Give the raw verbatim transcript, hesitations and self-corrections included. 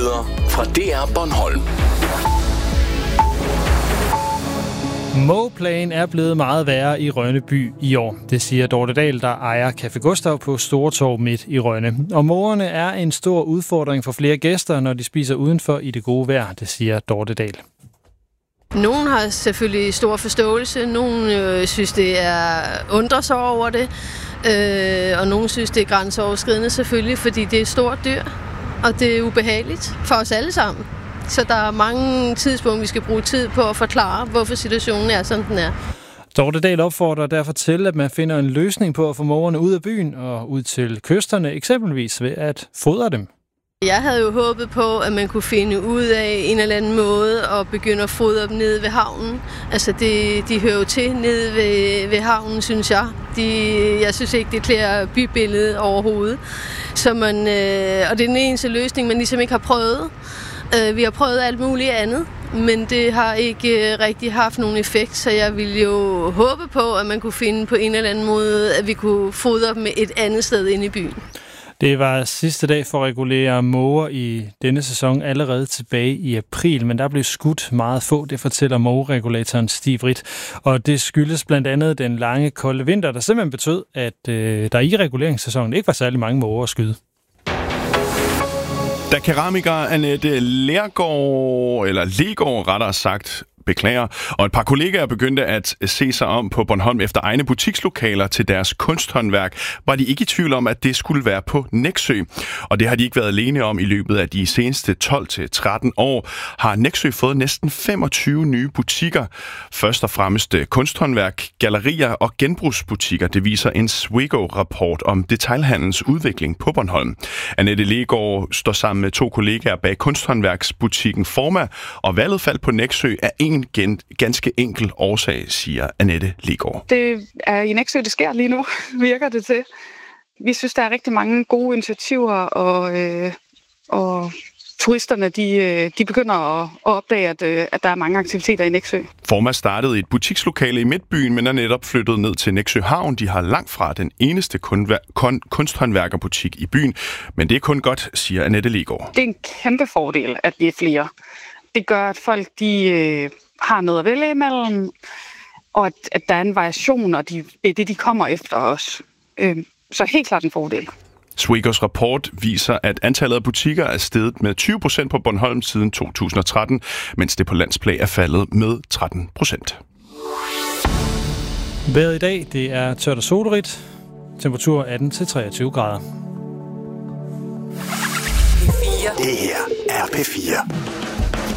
Nyheder fra D R Bornholm. Mågeplagen er blevet meget værre i Rønne by i år. Det siger Dorte Dahl, der ejer Café Gustav på Stortorv midt i Rønne. Og mågerne er en stor udfordring for flere gæster, når de spiser udenfor i det gode vejr, det siger Dorte Dahl. Nogen har selvfølgelig stor forståelse, nogen øh, synes, det er undrer sig over det, øh, og nogen synes, det er grænseoverskridende selvfølgelig, fordi det er et stort dyr, og det er ubehageligt for os alle sammen. Så der er mange tidspunkter, vi skal bruge tid på at forklare, hvorfor situationen er, som den er. Dorte Dahl opfordrer derfor til, at man finder en løsning på at få mågerne ud af byen og ud til kysterne, eksempelvis ved at fodre dem. Jeg havde jo håbet på, at man kunne finde ud af en eller anden måde at begynde at fodre dem nede ved havnen. Altså, det, de hører jo til nede ved, ved havnen, synes jeg. De, jeg synes ikke, det klæder bybilledet overhovedet. Så man, øh, og det er den eneste løsning, man ligesom ikke har prøvet. Øh, vi har prøvet alt muligt andet, men det har ikke øh, rigtig haft nogen effekt, så jeg ville jo håbe på, at man kunne finde på en eller anden måde, at vi kunne fodre dem et andet sted inde i byen. Det var sidste dag for at regulere måger i denne sæson allerede tilbage i april, men der blev skudt meget få, det fortæller mågeregulatoren Stig Vridt. Og det skyldes blandt andet den lange kolde vinter, der simpelthen betød, at øh, der i reguleringssæsonen ikke var særlig mange måger at skyde. Da keramiker Annette Lergaard, eller Legaard rettere sagt, beklager, og et par kollegaer begyndte at se sig om på Bornholm efter egne butikslokaler til deres kunsthåndværk, var de ikke i tvivl om, at det skulle være på Nexø. Og det har de ikke været alene om i løbet af de seneste tolv til tretten år. Har Nexø fået næsten femogtyve nye butikker. Først og fremmest kunsthåndværk, gallerier og genbrugsbutikker. Det viser en Sweco-rapport om detailhandelens udvikling på Bornholm. Annette Legaard står sammen med to kollegaer bag kunsthåndværksbutikken Forma, og valget faldt på Nexø er en en ganske enkel årsag, siger Annette Legaard. Det er i Nexø, det sker lige nu, virker det til. Vi synes, der er rigtig mange gode initiativer, og, øh, og turisterne de, de begynder at, at opdage, at, at der er mange aktiviteter i Nexø. Forma startede et butikslokale i Midtbyen, men er netop flyttet ned til Nexø Havn. De har langt fra den eneste kun- kunsthåndværkerbutik i byen, men det er kun godt, siger Annette Legaard. Det er en kæmpe fordel, at vi er flere. Det gør, at folk de, øh, har noget at vælge imellem, og at, at der er en variation, og de, det er det, de kommer efter os. Øh, så helt klart en fordel. Swecos rapport viser, at antallet af butikker er steget med tyve procent på Bornholm siden to tusind og tretten, mens det på landsplan er faldet med tretten procent. Vejret i dag, det er tørt og solrigt. Temperatur atten til treogtyve grader. Det her er P fire.